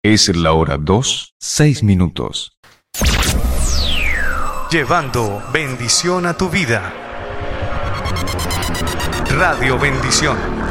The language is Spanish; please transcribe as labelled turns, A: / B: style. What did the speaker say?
A: Es la hora 2, 6 minutos.
B: Llevando bendición a tu vida. Radio Bendición.